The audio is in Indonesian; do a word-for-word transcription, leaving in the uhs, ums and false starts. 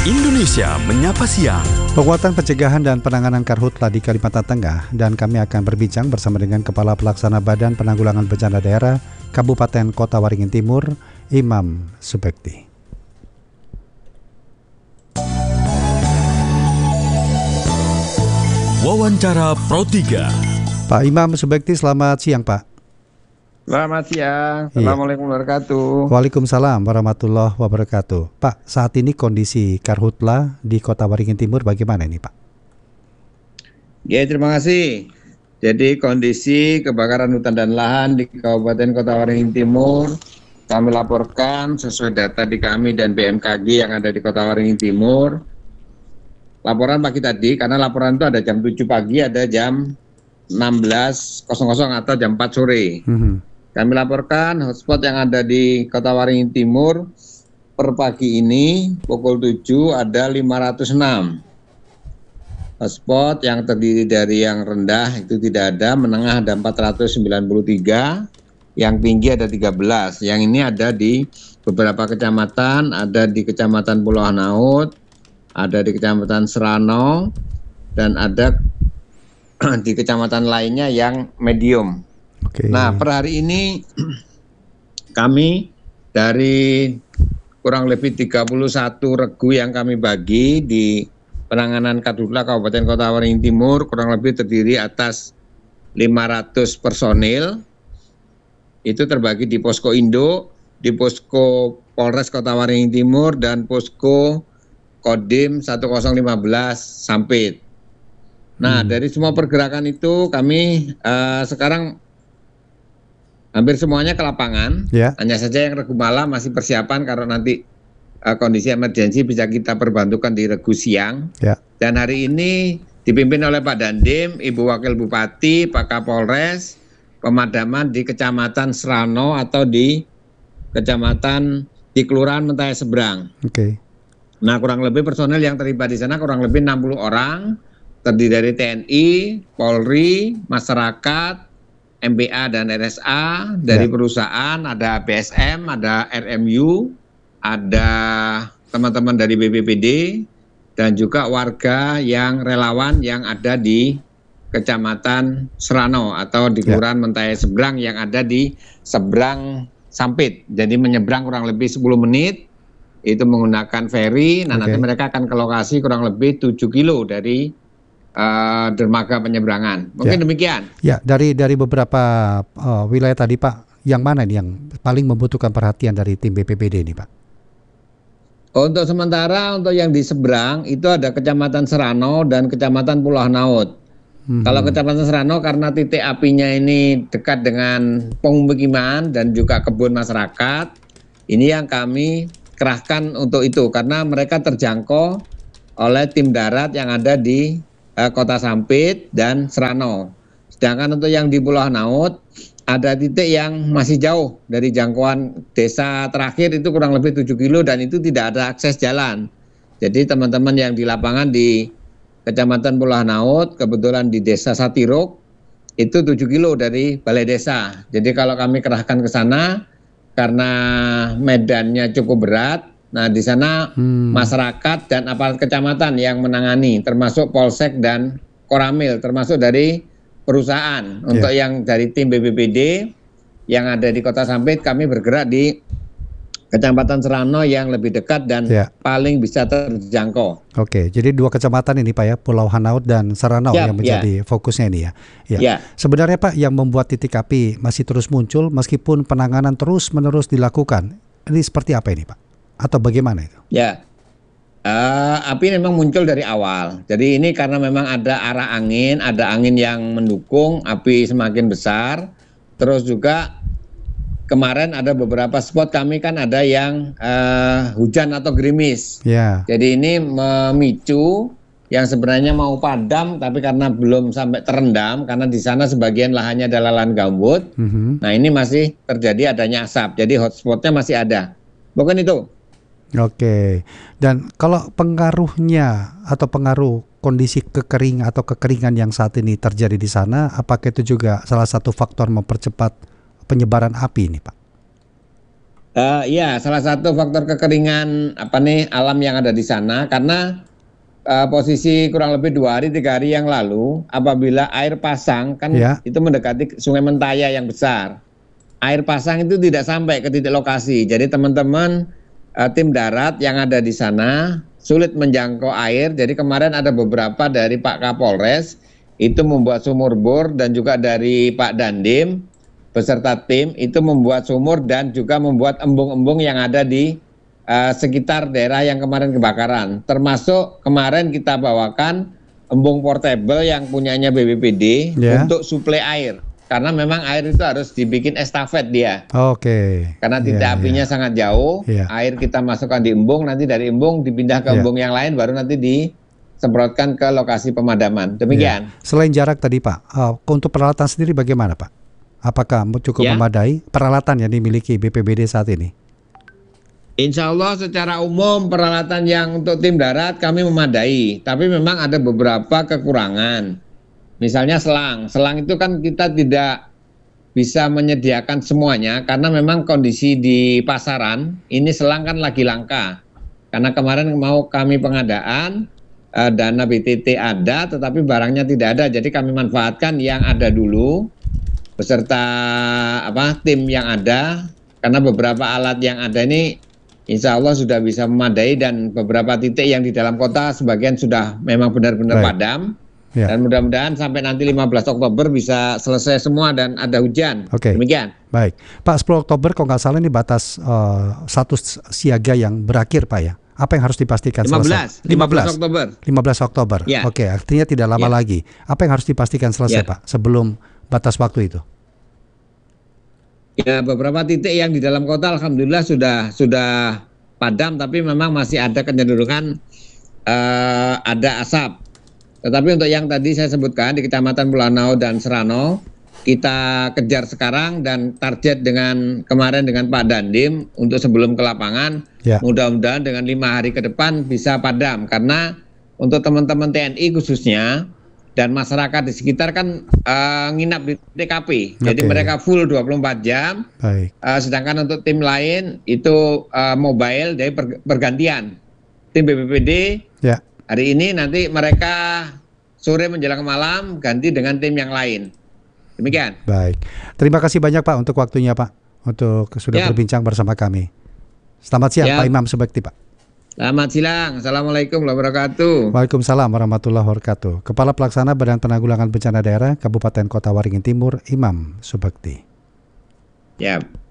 Indonesia Menyapa Siang. Penguatan pencegahan dan penanganan karhutla di Kalimantan Tengah, dan kami akan berbincang bersama dengan Kepala Pelaksana Badan Penanggulangan Bencana Daerah Kabupaten Kota Waringin Timur, Imam Subekti. Wawancara Pro tiga. Pak Imam Subekti, selamat siang Pak. Selamat siang, Assalamualaikum warahmatullahi wabarakatuh. Waalaikumsalam warahmatullahi wabarakatuh. Pak, saat ini kondisi karhutla di Kota Waringin Timur bagaimana ini Pak? Ya, terima kasih. Jadi kondisi kebakaran hutan dan lahan di Kabupaten Kota Waringin Timur kami laporkan sesuai data di kami dan B M K G yang ada di Kota Waringin Timur. Laporan pagi tadi, karena laporan itu ada jam tujuh pagi, ada jam enam belas atau jam empat sore. Mm-hmm. Kami laporkan hotspot yang ada di Kota Waringin Timur per pagi ini pukul tujuh ada lima ratus enam. Hotspot yang terdiri dari yang rendah itu tidak ada, menengah ada empat ratus sembilan puluh tiga, yang tinggi ada tiga belas. Yang ini ada di beberapa kecamatan, ada di Kecamatan Pulau Hanaut, ada di Kecamatan Serano, dan ada di kecamatan lainnya yang medium. Okay. Nah, per hari ini kami dari kurang lebih tiga puluh satu regu yang kami bagi di penanganan karhutla Kabupaten Kota Waringin Timur, kurang lebih terdiri atas lima ratus personil. Itu terbagi di Posko Indo, di Posko Polres Kota Waringin Timur, dan Posko Kodim satu nol lima belas Sampit. Nah, hmm. dari semua pergerakan itu kami uh, sekarang hampir semuanya ke lapangan. Yeah. Hanya saja yang regu malam masih persiapan karena nanti uh, kondisi emergensi bisa kita perbantukan di regu siang. Yeah. Dan hari ini dipimpin oleh Pak Dandim, Ibu Wakil Bupati, Pak Kapolres, pemadaman di Kecamatan Serano atau di Kecamatan di Kelurahan Mentaya Seberang. Oke. Okay. Nah, kurang lebih personel yang terlibat di sana kurang lebih enam puluh orang, terdiri dari T N I, Polri, masyarakat, M B A dan R S A, dari ya. Perusahaan, ada B S M, ada R M U, ada teman-teman dari B P B D, dan juga warga yang relawan yang ada di Kecamatan Serano atau di Kelurahan ya. Mentaya Seberang yang ada di seberang Sampit. Jadi menyeberang kurang lebih sepuluh menit, itu menggunakan ferry. Nah, okay. nanti mereka akan ke lokasi kurang lebih tujuh kilo dari Uh, dermaga penyeberangan. Mungkin ya. Demikian. Ya, dari dari beberapa uh, wilayah tadi Pak, yang mana nih yang paling membutuhkan perhatian dari tim B P B D ini Pak? Untuk sementara untuk yang di seberang itu ada Kecamatan Serano dan Kecamatan Pulau Hanaut. Hmm. Kalau Kecamatan Serano karena titik apinya ini dekat dengan pemukiman dan juga kebun masyarakat, ini yang kami kerahkan untuk itu karena mereka terjangkau oleh tim darat yang ada di Kota Sampit dan Serano. Sedangkan untuk yang di Pulau Hanaut ada titik yang masih jauh dari jangkauan desa terakhir, itu kurang lebih tujuh kilo dan itu tidak ada akses jalan. Jadi teman-teman yang di lapangan di Kecamatan Pulau Hanaut, kebetulan di Desa Satiruk, itu tujuh kilo dari balai desa. Jadi kalau kami kerahkan ke sana karena medannya cukup berat, nah, di sana hmm. masyarakat dan aparat kecamatan yang menangani, termasuk Polsek dan Koramil, termasuk dari perusahaan. Yeah. Untuk yang dari tim B P B D yang ada di Kota Sampit, kami bergerak di Kecamatan Serano yang lebih dekat dan yeah. paling bisa terjangkau. Oke, jadi dua kecamatan ini Pak ya, Pulau Hanaut dan Serano yeah, yang menjadi yeah. fokusnya ini ya. Ya. Yeah. Sebenarnya Pak, yang membuat titik api masih terus muncul meskipun penanganan terus-menerus dilakukan, ini seperti apa ini Pak? Atau bagaimana itu? Ya, uh, api memang muncul dari awal. Jadi ini karena memang ada arah angin, ada angin yang mendukung api semakin besar. Terus juga kemarin ada beberapa spot kami kan ada yang uh, hujan atau gerimis. Ya. Jadi ini memicu yang sebenarnya mau padam, tapi karena belum sampai terendam, karena di sana sebagian lahannya adalah lahan gambut. Mm-hmm. Nah ini masih terjadi adanya asap. Jadi hotspotnya masih ada. Bukan itu. Oke, dan kalau pengaruhnya atau pengaruh kondisi kekering atau kekeringan yang saat ini terjadi di sana, apakah itu juga salah satu faktor mempercepat penyebaran api ini Pak? Uh, ya, salah satu faktor kekeringan apa nih alam yang ada di sana karena uh, posisi kurang lebih dua hari tiga hari yang lalu apabila air pasang kan ya. Itu mendekati Sungai Mentaya yang besar, air pasang itu tidak sampai ke titik lokasi. Jadi teman-teman uh, tim darat yang ada di sana sulit menjangkau air. Jadi kemarin ada beberapa dari Pak Kapolres itu membuat sumur bor dan juga dari Pak Dandim beserta tim itu membuat sumur dan juga membuat embung-embung yang ada di uh, sekitar daerah yang kemarin kebakaran. Termasuk kemarin kita bawakan embung portable yang punyanya B P P D yeah. untuk suplai air. Karena memang air itu harus dibikin estafet dia. Oke. Okay. Karena titik yeah, apinya yeah. sangat jauh, yeah. air kita masukkan di embung, nanti dari embung dipindah ke yeah. embung yang lain, baru nanti disemprotkan ke lokasi pemadaman. Demikian. Yeah. Selain jarak tadi Pak, uh, untuk peralatan sendiri bagaimana Pak? Apakah cukup ya. memadai peralatan yang dimiliki B P B D saat ini? Insya Allah secara umum peralatan yang untuk tim darat kami memadai. Tapi memang ada beberapa kekurangan. Misalnya selang. Selang itu kan kita tidak bisa menyediakan semuanya. Karena memang kondisi di pasaran ini selang kan lagi langka. Karena kemarin mau kami pengadaan, eh, dana B T T ada tetapi barangnya tidak ada. Jadi kami manfaatkan yang ada dulu beserta apa tim yang ada, karena beberapa alat yang ada ini insya Allah sudah bisa memadai dan beberapa titik yang di dalam kota sebagian sudah memang benar-benar padam ya. Dan mudah-mudahan sampai nanti lima belas Oktober bisa selesai semua dan ada hujan. Oke. Demikian. Baik Pak, sepuluh Oktober kalau nggak salah ini batas uh, status siaga yang berakhir Pak ya. Apa yang harus dipastikan lima belas, selesai? lima belas Oktober. lima belas Oktober. Ya. Oke, artinya tidak lama ya. lagi. Apa yang harus dipastikan selesai ya. Pak sebelum batas waktu itu? Ya, beberapa titik yang di dalam kota alhamdulillah sudah sudah padam, tapi memang masih ada kecenderungan uh, ada asap. Tetapi untuk yang tadi saya sebutkan di Kecamatan Pulau Nao dan Serano, kita kejar sekarang dan target dengan kemarin dengan Pak Dandim untuk sebelum ke lapangan, ya. Mudah-mudahan dengan lima hari ke depan bisa padam. Karena untuk teman-teman T N I khususnya dan masyarakat di sekitar kan uh, nginap di T K P, okay. Jadi mereka full dua puluh empat jam. Baik. Uh, sedangkan untuk tim lain itu uh, mobile, jadi bergantian. Tim B P P D ya. Hari ini nanti mereka sore menjelang malam ganti dengan tim yang lain. Demikian. Baik. Terima kasih banyak Pak untuk waktunya Pak, untuk sudah ya. berbincang bersama kami. Selamat siang ya. Pak Imam Subekti Pak. Selamat siang. Assalamualaikum warahmatullahi wabarakatuh. Waalaikumsalam warahmatullahi wabarakatuh. Kepala Pelaksana Badan Penanggulangan Bencana Daerah Kabupaten Kota Waringin Timur, Imam Subekti. Ya.